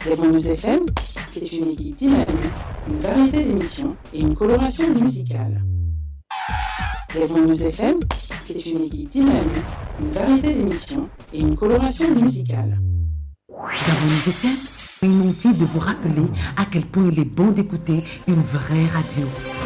Rêve News FM, c'est une équipe dynamique, une variété d'émissions et une coloration musicale. Rêve News FM, c'est une équipe dynamique, une variété d'émissions et une coloration musicale. Rêve News FM, une envie de vous rappeler à quel point il est bon d'écouter une vraie radio.